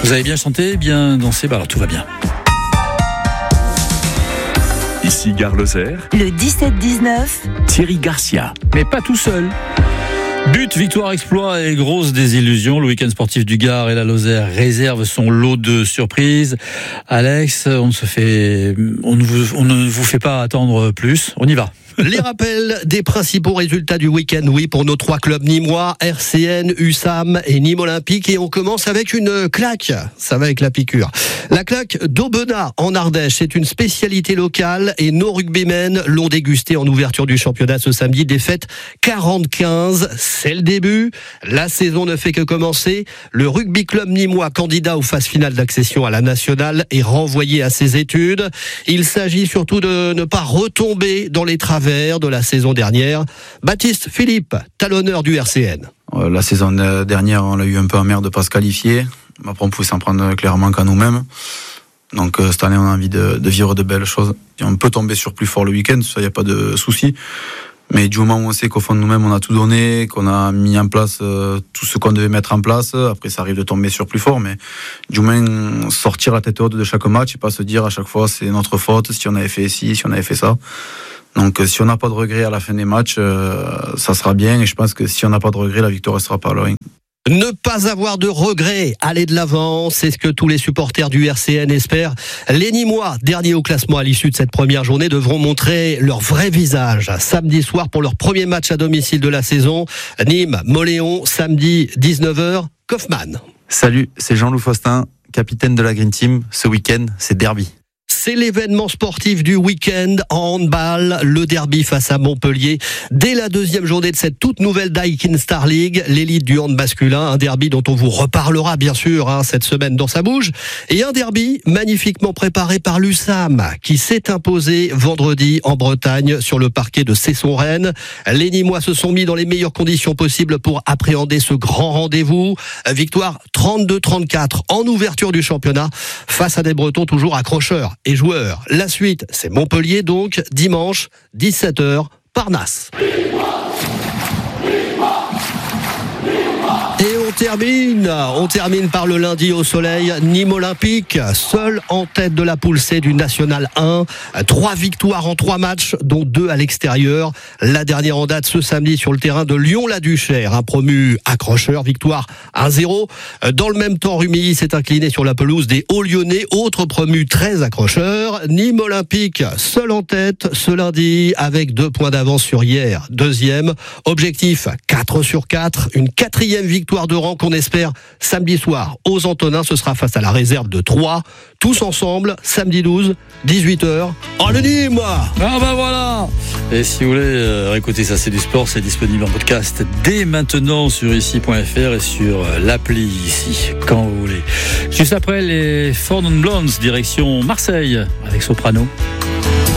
Vous avez bien chanté, bien dansé, alors tout va bien. Ici Gare Lozère. Le 17-19. Thierry Garcia. Mais pas tout seul. But, victoire, exploit et grosse désillusion. Le week-end sportif du Gard et la Lozère réserve son lot de surprises. Alex, on ne vous fait pas attendre plus. On y va. Les rappels des principaux résultats du week-end, oui, pour nos 3 clubs nîmois, RCN, USAM et Nîmes Olympique. Et on commence avec une claque. Ça va avec la piqûre. La claque d'Aubenas en Ardèche, c'est une spécialité locale et nos rugbymen l'ont dégusté en ouverture du championnat ce samedi. Défaite 40-15, c'est le début. La saison ne fait que commencer. Le rugby club nîmois, candidat aux phases finales d'accession à la nationale, est renvoyé à ses études. Il s'agit surtout de ne pas retomber dans les travers de la saison dernière. Baptiste Philippe, talonneur du RCN. La saison dernière, on l'a eu un peu en mer de ne pas se qualifier. Après, on pouvait s'en prendre clairement qu'à nous-mêmes. Donc cette année, on a envie de vivre de belles choses. Et on peut tomber sur plus fort le week-end, ça, il n'y a pas de souci. Mais du moment où on sait qu'au fond de nous-mêmes, on a tout donné, qu'on a mis en place tout ce qu'on devait mettre en place, après ça arrive de tomber sur plus fort, mais du moins sortir la tête haute de chaque match et pas se dire à chaque fois c'est notre faute, si on avait fait ci, si on avait fait ça. Donc si on n'a pas de regrets à la fin des matchs, ça sera bien, et je pense que si on n'a pas de regrets, la victoire ne sera pas loin. Ne pas avoir de regrets, aller de l'avant, c'est ce que tous les supporters du RCN espèrent. Les Nîmois, derniers au classement à l'issue de cette première journée, devront montrer leur vrai visage samedi soir pour leur premier match à domicile de la saison. Nîmes-Mauléon, samedi 19h, Kaufmann. Salut, c'est Jean-Loup Faustin, capitaine de la Green Team. Ce week-end, c'est derby. C'est l'événement sportif du week-end en handball, le derby face à Montpellier. Dès la deuxième journée de cette toute nouvelle Daikin Star League, l'élite du hand masculin, un derby dont on vous reparlera bien sûr cette semaine dans sa bouge. Et un derby magnifiquement préparé par l'USAM, qui s'est imposé vendredi en Bretagne sur le parquet de Cesson-Rennes. Les Nîmois se sont mis dans les meilleures conditions possibles pour appréhender ce grand rendez-vous. Victoire 32-34 en ouverture du championnat face à des Bretons toujours accrocheurs et joueurs. La suite, c'est Montpellier donc, dimanche, 17h, Parnasse. Et on termine par le lundi au soleil. Nîmes Olympique, seul en tête de la poule C du National 1. 3 victoires en 3 matchs, dont 2 à l'extérieur. La dernière en date ce samedi sur le terrain de Lyon-la-Duchère. Un promu accrocheur, victoire 1-0. Dans le même temps, Rumilly s'est incliné sur la pelouse des Hauts-Lyonnais, autre promu très accrocheur. Nîmes Olympique, seul en tête ce lundi, avec 2 points d'avance sur hier. Deuxième, objectif 4/4, une 4e victoire de rang qu'on espère samedi soir aux Antonins. Ce sera face à la réserve de Troyes. Tous ensemble, samedi 12, 18h. Oh le Nîmes! Ah bah voilà! Et si vous voulez réécouter ça, c'est du sport, c'est disponible en podcast dès maintenant sur ici.fr et sur l'appli ici, quand vous voulez. Juste après les Four Non Blondes, direction Marseille, avec Soprano.